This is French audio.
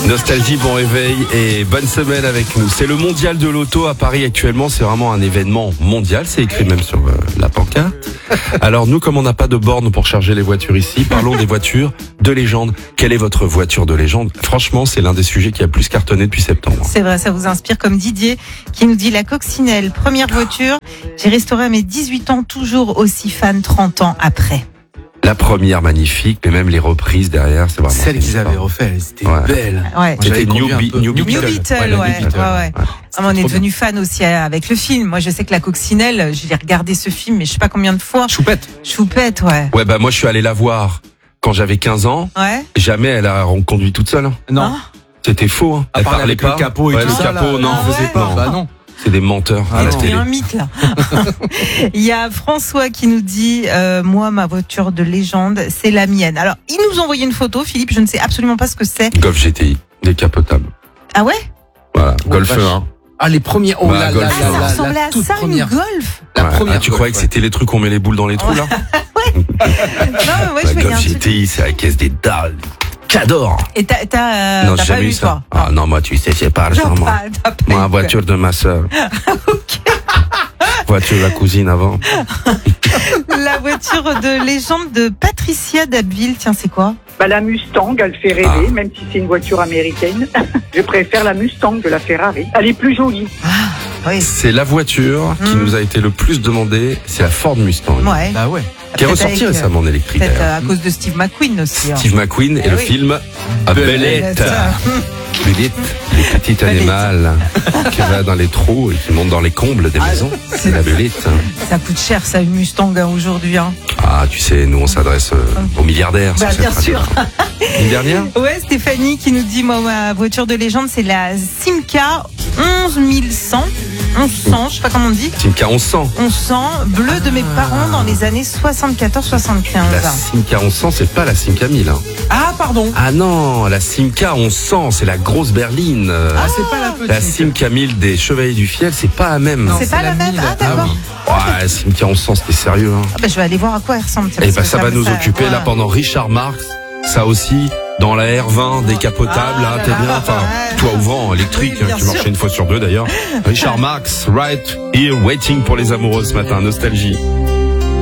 Nostalgie, bon réveil et bonne semaine avec nous. C'est le mondial de l'auto à Paris actuellement. C'est vraiment un événement mondial. C'est écrit même sur la pancarte. Alors nous, comme on n'a pas de borne pour charger les voitures ici, parlons des voitures de légende. Quelle est votre voiture de légende? Franchement, c'est l'un des sujets qui a plus cartonné depuis septembre. C'est vrai, ça vous inspire, comme Didier qui nous dit la coccinelle, première voiture. J'ai restauré à mes 18 ans, toujours aussi fan 30 ans après. La première magnifique, mais même les reprises derrière, c'est vraiment... Celle qu'ils avaient refait, elle était belle. Ouais. C'était New Beetle, ouais. Ah, on est devenu fan. fan aussi avec le film. Moi, je sais que la coccinelle, j'ai regardé ce film, mais je sais pas combien de fois. Choupette, ouais. Ouais, bah moi je suis allé la voir quand j'avais 15 ans. Ouais. Jamais elle a conduit toute seule. Non. C'était faux. Hein. Elle parlait pas. Le capot et tout ça. Le capot, non. Ah ouais. Bah non. C'est des menteurs à la télé. C'est un mythe là. Il y a François qui nous dit moi ma voiture de légende c'est la mienne. Alors il nous a envoyé une photo, Philippe, je ne sais absolument pas ce que c'est. Golf GTI, décapotable. Ah ouais? Voilà, Golf 1. Ah les premiers. Oh Bah, là Golf là Ça là là. ressemblait à toute ça, première. une Golf. La première. Ah, tu croyais que c'était les trucs où on met les boules dans les trous là? Non mais moi je La voyais un Golf truc. GTI, c'est la caisse des dalles. J'adore. Et t'as Non, pas j'ai jamais eu eu ça. toi? Ah non, moi tu sais, c'est pas ça, moi. T'as pas Moi, eu. voiture de ma sœur. Ok. Voiture de la cousine avant. La voiture de légende de Patricia d'Abbeville, tiens c'est quoi? Bah, la Mustang, elle fait rêver, même si c'est une voiture américaine. Je préfère la Mustang de la Ferrari. Elle est plus jolie. Oui. C'est la voiture qui nous a été le plus demandée. C'est la Ford Mustang. Ouais. Bah ouais. Qui est Peut-être ressortie avec, récemment en électrique Peut-être d'ailleurs. à cause de Steve McQueen aussi. Steve McQueen et le oui. film Belette. Belette, le petit Belette. animal qui va dans les trous et qui monte dans les combles des maisons. C'est la Belette. Ça coûte cher ça une Mustang aujourd'hui. Hein. Ah, tu sais, nous on s'adresse aux milliardaires. Bah, sur bien cette sûr. radio. Une dernière? Ouais, Stéphanie qui nous dit moi ma voiture de légende c'est la Simca 11100. 1100, je sais pas comment on dit. Simca 1100. 1100, bleu de mes parents dans les années 74-75. La Simca 1100, c'est pas la Simca 1000. Hein. Ah pardon. Ah non, la Simca 1100, c'est la grosse berline. Ah c'est pas la petite. La Simca 1000 des Chevaliers du Fiel, c'est pas la même. Non, C'est pas la même. 1000. Ah d'accord. oui. Ouais, la Simca 1100, c'était sérieux. Hein. Ah, bah, je vais aller voir à quoi elle ressemble. Et bah ça va nous occuper là ouais. pendant Richard Marx. Ça aussi, dans la R20 décapotable, là, t'es bien. Enfin, toit ouvrant, électrique, Oui, bien qui marchait sûr. une fois sur deux d'ailleurs. Richard Marx, right here, waiting pour les amoureux ce matin, nostalgie.